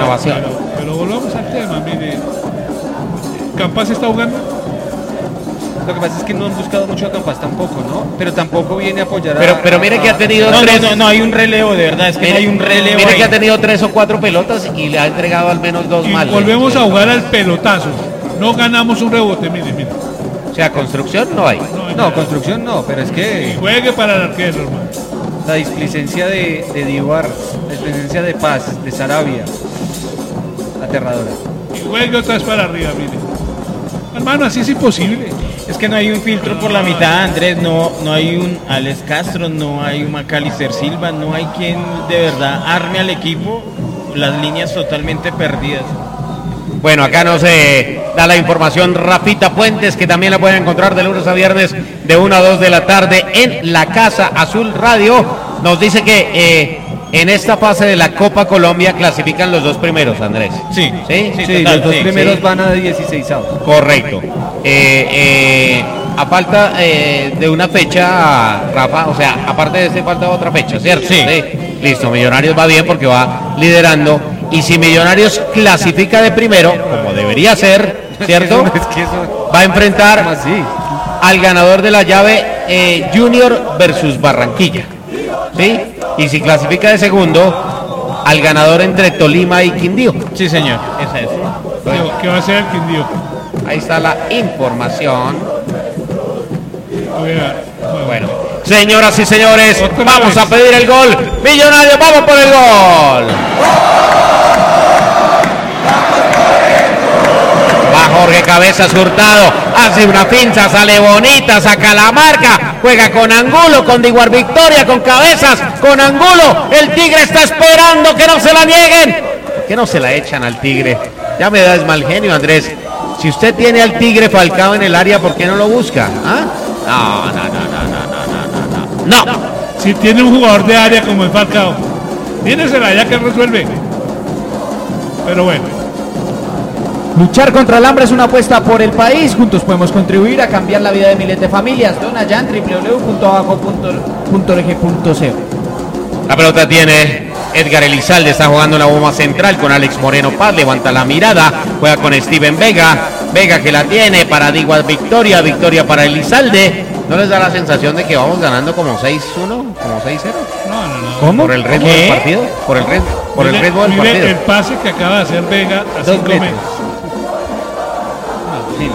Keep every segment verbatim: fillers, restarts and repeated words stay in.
renovación. Pero, pero volvamos al tema, mire. ¿Campas está jugando? Lo que pasa es que no han buscado mucho a Campas tampoco, ¿no? Pero tampoco viene a apoyar a... Pero, pero mire que ha tenido No, tres... no, no, no hay un relevo, de verdad, es que Mire, no hay un relevo. mire ahí. que ha tenido tres o cuatro pelotas y le ha entregado al menos dos Y mal. volvemos a jugar al pelotazo. No ganamos un rebote, mire, mire. O sea, construcción no hay. No, No, construcción no, pero es Y que juegue para el arquero, hermano. la displicencia de, de Divar, la displicencia de Paz, de Sarabia, aterradora. Y juegue otra vez para arriba, mire. Hermano, así es imposible. Es que no hay un filtro por la mitad, Andrés, no, no hay un Alex Castro, no hay un Macalister Silva, no hay quien de verdad arme al equipo, las líneas totalmente perdidas. Bueno, acá nos eh, da la información Rafita Puentes, que también la pueden encontrar de lunes a viernes de una a dos de la tarde en la Casa Azul Radio. Nos dice que eh, en esta fase de la Copa Colombia clasifican los dos primeros, Andrés. Sí, ¿Sí? sí, Sí, total, los dos sí, primeros sí. van a dieciséis avos. Correcto. Eh, eh, a falta eh, de una fecha, Rafa, o sea, aparte de este falta otra fecha, ¿cierto? Sí. Listo, Millonarios va bien porque va liderando. Y si Millonarios clasifica de primero, como debería ser, ¿cierto? Es que eso... Va a enfrentar ¿Cómo así? al ganador de la llave eh, Junior versus Barranquilla. ¿Sí? Y si clasifica de segundo, al ganador entre Tolima y Quindío. Sí, señor, esa es. ¿Qué, qué va a hacer el Quindío? Ahí está la información. Oiga, Bueno, señoras y señores, Otra vamos vez. a pedir el gol. Millonarios, vamos por el gol. Va Jorge Cabezas Hurtado, hace una pinza, sale bonita, saca la marca, juega con Angulo, con Diguar Victoria, con Cabezas, con Angulo. El Tigre está esperando que no se la nieguen. Que no se la echan al Tigre. Ya me das mal genio, Andrés. Si usted tiene al Tigre Falcao en el área, ¿por qué no lo busca? ¿Ah? No, no, no, no, no, no, no, no. No. si tiene un jugador de área como el Falcao, tínesela ya que él resuelve. Pero bueno. Luchar contra el hambre es una apuesta por el país. Juntos podemos contribuir a cambiar la vida de miles de familias. Dona ya en doble u doble u doble u punto abajo punto org punto co. La pelota tiene Edgar Elizalde, está jugando en la bomba central con Alex Moreno Paz, levanta la mirada, juega con Steven Vega, Vega que la tiene para Diguas Victoria, Victoria para Elizalde. ¿No les da la sensación de que vamos ganando como seis uno, como seis cero? No, no, no. ¿Cómo? ¿Por el ritmo ¿Qué? del partido? ¿Por el, rit- por el Mire- ritmo del mire partido? el pase que acaba de hacer Vega a Dos cinco metros. metros. Sí.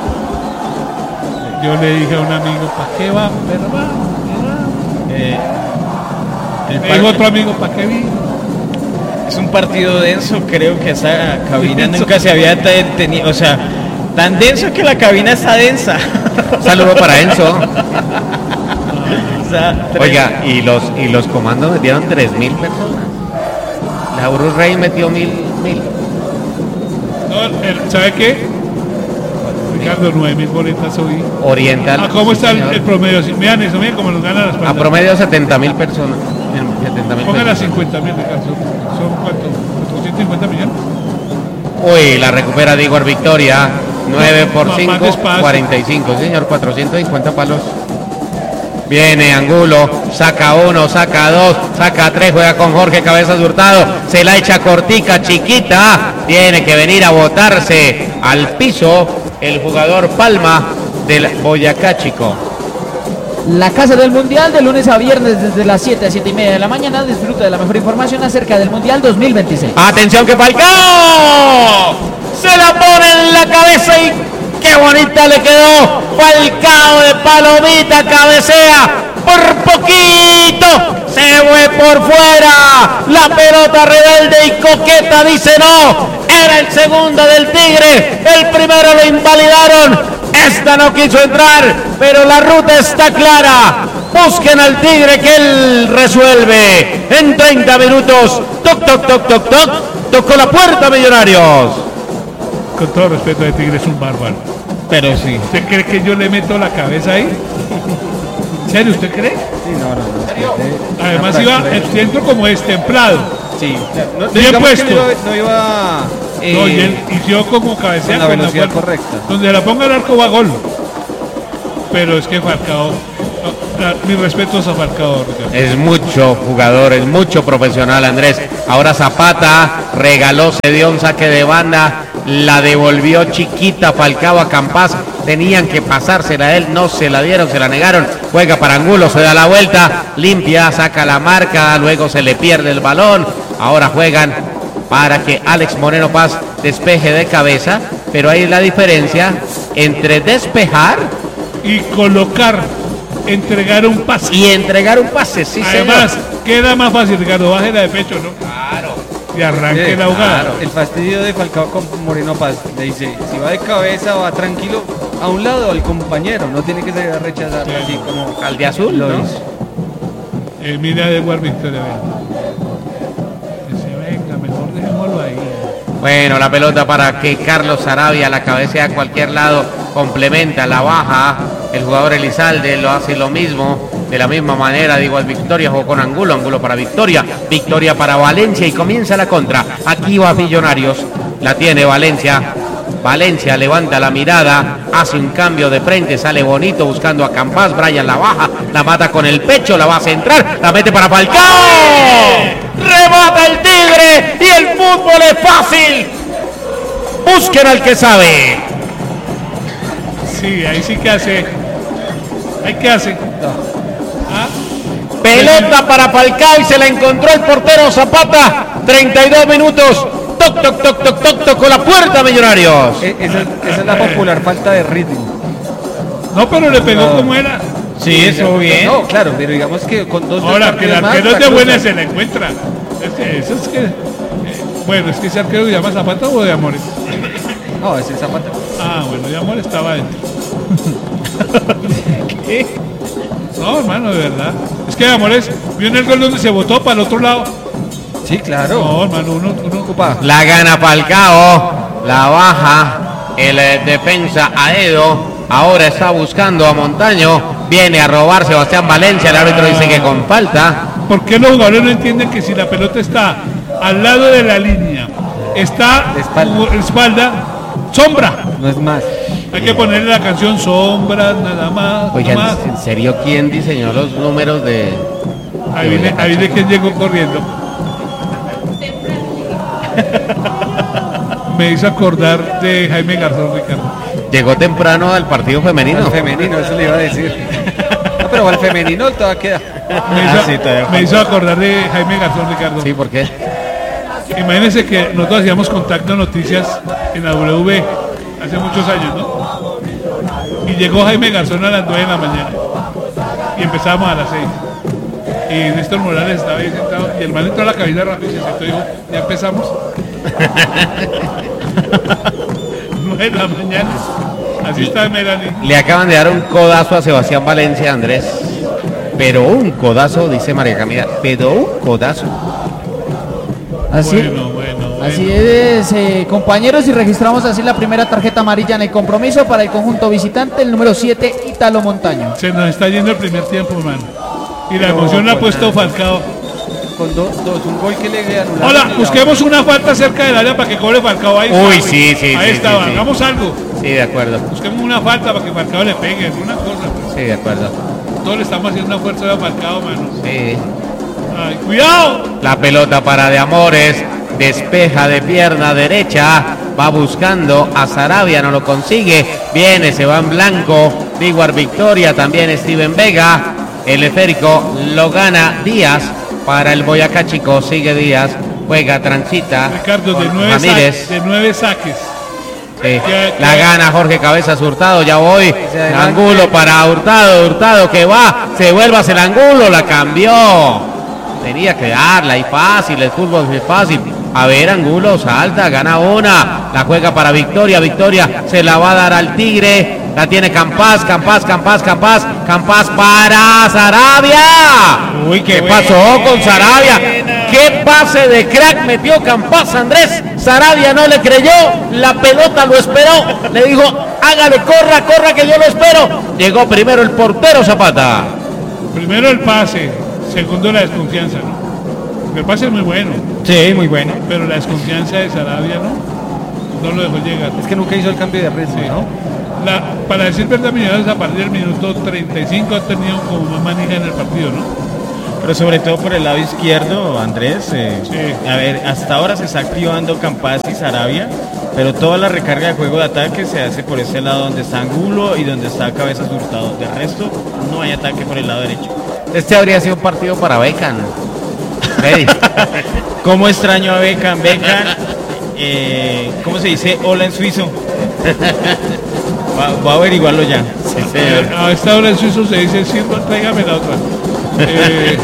Yo le dije a un amigo, ¿para qué va? Pero va, Eh, el me dijo otro amigo, ¿para qué vino? Es un partido denso, creo que esa cabina Denso. nunca se había te- tenido, o sea, tan denso que la cabina está densa. Un saludo para Enzo. O sea, tres- Oiga, y los, y los comandos metieron tres mil personas. La Bruce Rey metió mil, mil. No, el- ¿sabe qué? Ricardo, nueve mil boletas hoy. Oriental. Ah, ¿cómo está el, señor. el promedio? Sí, Vean eso, miren cómo nos ganan las A pandas. promedio setenta mil personas. setenta mil Póngale a personas. cincuenta mil, Ricardo. Son, son cuánto? cuatrocientos cincuenta millones. Uy, la recupera Diguar Victoria. nueve por No, más cinco, despacio. cuarenta y cinco. Sí, señor, cuatrocientos cincuenta palos. Viene Angulo, saca uno, saca dos, saca tres, juega con Jorge Cabezas Hurtado, se la echa cortica, chiquita, tiene que venir a botarse al piso el jugador Palma del Boyacá Chico. La Casa del Mundial de lunes a viernes desde las siete a siete y media de la mañana. Disfruta de la mejor información acerca del Mundial dos mil veintiséis. Atención que Falcao se la pone en la cabeza y qué bonita le quedó. Falcao de palomita, cabecea por poquito, se fue por fuera. La pelota rebelde y coqueta dice no. Era el segundo del Tigre, el primero lo invalidaron. Esta no quiso entrar, pero la ruta está clara. Busquen al Tigre que él resuelve. En treinta minutos, toc, toc, toc, toc, toc, tocó la puerta Millonarios. Con todo respeto de Tigre, es un bárbaro. pero sí. ¿Usted cree que yo le meto la cabeza ahí? ¿En serio, usted cree? Sí, no, no, no. Además Una iba fractura. el centro como destemplado. Sí. No, Bien digamos que puesto. No, iba- no iba... eh, No, y él hizo como cabecea con la velocidad correcta. Donde la ponga el arco va gol. Pero es que Falcao Ah, mis respetos a Falcao, Ricardo. Es mucho jugador, es mucho profesional, Andrés. Ahora Zapata regaló, se dio un saque de banda, la devolvió chiquita Falcao a Campas. Tenían que pasársela a él, no se la dieron, se la negaron. Juega para Angulo, se da la vuelta, limpia, saca la marca, luego se le pierde el balón. Ahora juegan para que Alex Moreno Paz despeje de cabeza, pero ahí la diferencia entre despejar Y colocar, entregar un pase. y entregar un pase, sí, Además, señor. queda más fácil, Ricardo, bájela de pecho, ¿no? Claro. Y arranque Eh, la jugada. claro. El fastidio de Falcao con Moreno Paz. Le dice, si va de cabeza, va tranquilo a un lado al compañero. No tiene que salir a rechazar Sí. así como Al de azul, lo ¿no? hizo. Eh, mira de Edward Victoria, vea. Dice, venga, mejor dejémoslo ahí. Bueno, la pelota para que Carlos Sarabia la cabecea a cualquier lado, complementa, la baja. El jugador Elizalde lo hace lo mismo, de la misma manera, de igual Victoria, jugó con Angulo, Angulo para Victoria, Victoria para Valencia y comienza la contra. Aquí va Millonarios, la tiene Valencia. Valencia levanta la mirada, hace un cambio de frente, sale bonito buscando a Campas, Brian la baja, la mata con el pecho, la va a centrar, la mete para Falcao. Remata el Tigre y el fútbol es fácil. Busquen al que sabe. Sí, ahí sí que hace. Ahí que hace. ¿Ah? Pelota para Falcao y se la encontró el portero Zapata. treinta y dos minutos. Toc, toc, toc, toc, toc, toc con la puerta, Millonarios. E- Esa, esa es la popular falta de ritmo. No, pero le pegó No. como era. Sí, eso bien. No, claro, pero digamos que con dos Ahora que el partidos más, arquero es la de buena cruza. se la encuentra. Es que eso es que. eh, bueno, es que ese arquero se llama Zapata o de Amores. No, ese es Zapata. Ah, bueno, de Amores estaba dentro. ¿Qué? No, hermano, de verdad. Es que de Amores vio en el gol donde se botó para el otro lado. Sí, claro. No, hermano, uno, uno Ocupa. La gana Falcao, la baja el eh, defensa Aedo. Ahora está buscando a Montaño. Viene a robar Sebastián Valencia. El árbitro dice que con falta. ¿Por qué los jugadores no entienden que si la pelota está al lado de la línea, está De espalda. u- espalda, sombra? No es más. Hay que ponerle la canción sombra, nada más. Oigan, nada más. ¿en serio quién diseñó los números de...? Ahí viene, ahí viene quien llegó corriendo. Me hizo acordar de Jaime Garzón, Ricardo. Llegó temprano al partido femenino. Al femenino, eso le iba a decir. No, pero al femenino todavía queda. Me hizo, Ah, sí, todavía me hizo acordar de Jaime Garzón, Ricardo. Sí, ¿por qué? Imagínense que nosotros hacíamos Contacto Noticias en la W B hace muchos años, ¿no? Y llegó Jaime Garzón a las nueve de la mañana y empezamos a las seis. Y Néstor Morales estaba ahí sentado y el man entró a la cabina rápido y se sentó y dijo, ya empezamos. nueve de la mañana. Así está Melanie. Le acaban de dar un codazo a Sebastián Valencia, Andrés. Pero un codazo, dice María Camila. Pero un codazo. Así, Bueno, bueno, bueno. así es, eh, compañeros, y registramos así la primera tarjeta amarilla en el compromiso para el conjunto visitante, el número siete, Ítalo Montaño. Se nos está yendo el primer tiempo, hermano. Y la No, emoción la ha pues puesto nada. Falcao. Con dos, dos, un gol que le anularon. Hola, y la busquemos una falta cerca del área para que cobre Falcao. Ahí Uy, está, sí, sí, Ahí sí, estaba, sí, sí. hagamos algo. Sí, de acuerdo. Busquemos una falta para que Falcao le pegue, alguna cosa. Sí, de acuerdo. Todos le estamos haciendo una fuerza a Falcao, mano. Sí. Ay, cuidado. La pelota para De Amores. Despeja de pierna derecha. Va buscando a Sarabia, no lo consigue. Viene, se va en blanco. Diguar Victoria, también Steven Vega. El esférico lo gana Díaz. Para el Boyacá Chico, sigue Díaz. Juega, transita. Ricardo, de con nueve, Ramírez. saques, de nueve saques. Sí. Que- La que- gana Jorge Cabezas Hurtado, ya voy. Se adelante. Angulo para Hurtado, Hurtado que va, se vuelve hacia el Angulo, la cambió. Tenía que darla, y fácil, el fútbol es fácil. A ver, Angulo salta, gana una, la juega para Victoria, Victoria se la va a dar al Tigre, la tiene Campas, Campas, Campas, Campas, Campas para Sarabia. Uy, qué pasó buena. con Sarabia? ¿Qué pase de crack metió Campas, Andrés? Sarabia no le creyó, la pelota lo esperó, le dijo, hágale, corra, corra que yo lo espero. Llegó primero el portero Zapata. Primero el pase, segundo la desconfianza, ¿no? Porque el pase es muy bueno, Sí, muy bueno. pero la desconfianza de Sarabia, ¿no? No lo dejó llegar. Es que nunca hizo el cambio de ritmo, Sí. ¿no? La, para decir verdad, Millonarios a partir del minuto treinta y cinco ha tenido como más manija en el partido, ¿no? Pero sobre todo por el lado izquierdo, Andrés. Eh, Sí. A ver, hasta ahora se está activando Campas y Sarabia, pero toda la recarga de juego de ataque se hace por ese lado donde está Angulo y donde está Cabezas Hurtado. De resto, no hay ataque por el lado derecho. Este habría sido un partido para Beckham. Freddy. ¿Cómo extraño a Beckham? Beckham, eh, ¿cómo se dice? Hola en suizo. Va, va a averiguarlo ya. Sí, señor. A esta hora en suizo se dice, sirva, tráigame la otra. Eh,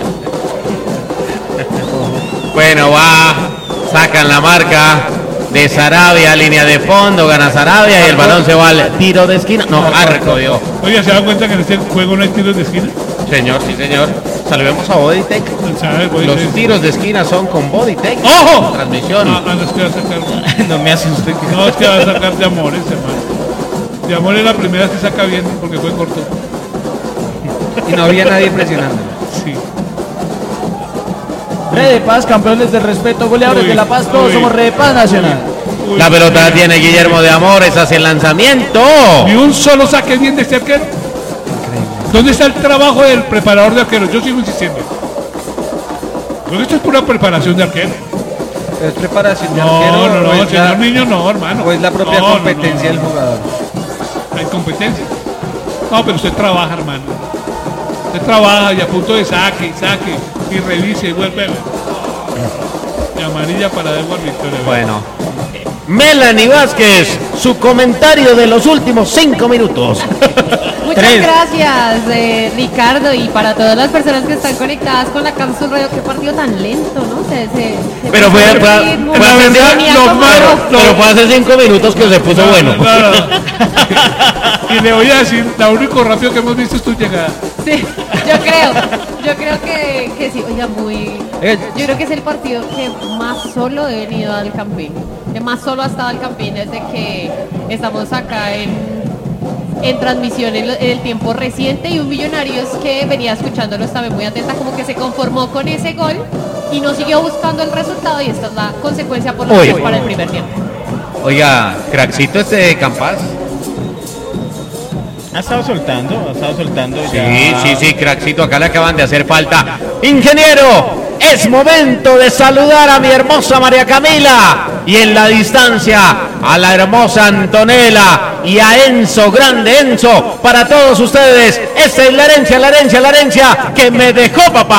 Bueno, va, sacan la marca de Sarabia, línea de fondo, gana Sarabia y el balón se va al tiro de esquina. No, arco dio. oiga, ¿se da cuenta que en este juego no hay tiros de esquina? Señor, sí, señor. Saludemos a Bodytech. ¿Sabe? Voy a Los decir- tiros de esquina son con Bodytech. ¡Ojo! Transmisión. Ah, ah, no es que va a sacar. No me asuste. No, es que va a sacar de Amores, hermano. De Amores la primera se saca bien porque fue corto. Y no había nadie presionando. Sí. Red de Paz, campeones del respeto, goleadores Uy, de La Paz, todos uy. somos Red de Paz Nacional. Uy, La pelota la uy. tiene Guillermo de Amores hacia el lanzamiento. Ni un solo saque bien de este arquero. ¿Dónde está el trabajo del preparador de arqueros? Yo sigo insistiendo. Creo que esto es pura preparación de arquero. ¿Es preparación de No, arquero no, o no, es la- señor niño, no, hermano. o es la propia No, no, competencia no, no, del jugador? no. Hay competencia. No, pero usted trabaja, hermano. Usted trabaja y a punto de saque, y saque, y revise y vuelve. Y amarilla para Edward Victoria. Bueno. Melanie Vázquez, su comentario de los últimos cinco minutos. Muchas Tres. gracias, eh, Ricardo, y para todas las personas que están conectadas con la Cápsula Radio. Qué partido tan lento, ¿no? Se, se, se Pero fue, pasó el fue- ritmo, fue la hace verdad, cinco- lo como malo- rojo. pero fue hace cinco minutos que se puso No, bueno. no, no, no. Y le voy a decir, lo único rápido que hemos visto es tu llegada. Sí, yo creo, yo creo que, que sí, oiga, muy... Eh, Yo creo que es el partido que más solo he venido al Campín, que más solo ha estado al Campín desde que estamos acá en, en transmisión en, lo- en el tiempo reciente, y un Millonarios que venía escuchándolo, estaba muy atenta, como que se conformó con ese gol y no siguió buscando el resultado, y esta es la consecuencia por lo Uy. menos para el primer tiempo. Oiga, crackcito este de Campas. Ha estado soltando, ha estado soltando. Sí, ya. sí, sí, crackcito, acá le acaban de hacer falta. Ingeniero, es momento de saludar a mi hermosa María Camila y en la distancia a la hermosa Antonella y a Enzo, grande Enzo, para todos ustedes. Esta es la herencia, la herencia, la herencia que me dejó papá.